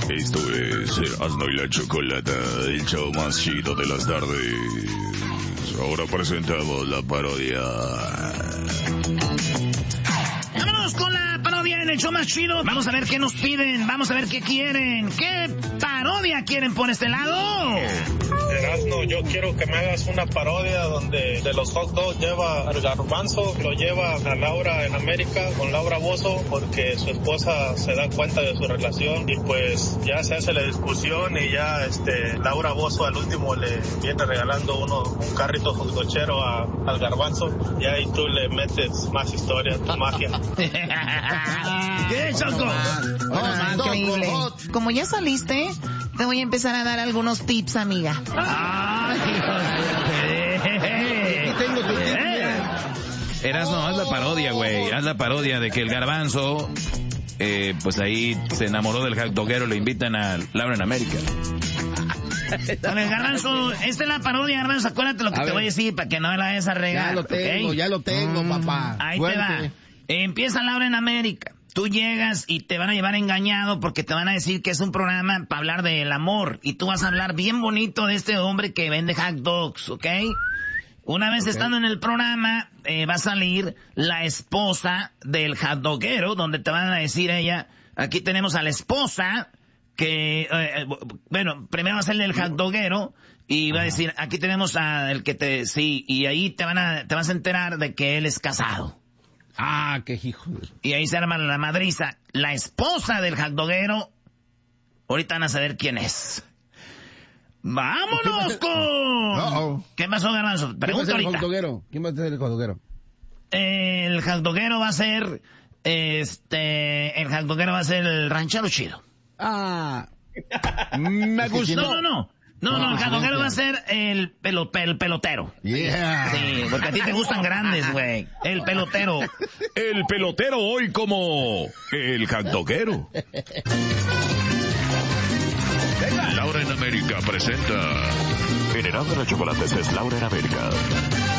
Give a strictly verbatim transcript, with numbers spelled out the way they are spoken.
Esto es Erasmo y la Chocolata, el show más chido de las tardes. Ahora presentamos la parodia. Vámonos con la parodia en el show más chido. Vamos a ver qué nos piden, vamos a ver qué quieren. ¿Qué parodia quieren por este lado? Erasmo, yo quiero que me hagas una parodia donde de los hot dogs lleva al Garbanzo, lo lleva a Laura en América con Laura Bozzo porque su esposa se da cuenta de su relación y pues ya se hace la discusión y ya este Laura Bozzo al último le viene regalando uno un carrito hotdochero a, al Garbanzo y ahí tú le metes más historia, tu magia. ¿Qué, Choco? Oh, increíble. Como ya saliste, te voy a empezar a dar algunos tips, amiga. Ay, tengo tu tip, Erasmo, haz la parodia, güey. Haz la parodia de que el Garbanzo, eh, pues ahí se enamoró del hot doguero, le invitan a Laura en América. A ver, Garbanzo, esta es la parodia, Garbanzo. Acuérdate lo que a te ver. voy a decir para que no la vayas a regar. Ya lo tengo, ¿okay? ya lo tengo, mm, papá. Ahí Fuerte. te va. Empieza Laura en América. Tú llegas y te van a llevar engañado porque te van a decir que es un programa para hablar del amor. Y tú vas a hablar bien bonito de este hombre que vende hot dogs, ¿ok? Una vez okay. estando en el programa, eh, va a salir la esposa del hot doguero, donde te van a decir ella, aquí tenemos a la esposa, que, eh, bueno, primero va a ser el hot doguero, y va a decir, aquí tenemos a el que te, sí, y ahí te van a, te vas a enterar de que él es casado. Ah, qué hijo. Y ahí se arma la madriza. La esposa del hot doguero, ahorita van a saber quién es. ¡Vámonos con! Uh-oh. ¿Qué pasó, Garbanzo? Pregunta ¿Quién va a ser ahorita. el hot doguero? ¿Quién va a ser el hot doguero? El hot doguero va a ser, este, el hot doguero va a ser el ranchero chido. Ah, me gustó. No, no, no. No, no, el hot doguero va a ser el, pelo, el pelotero. Yeah. Sí, porque a ti te gustan grandes, güey. El pelotero. El pelotero hoy como el hot doguero. Laura en América presenta. En Erasmo y la Chocolata es Laura en América.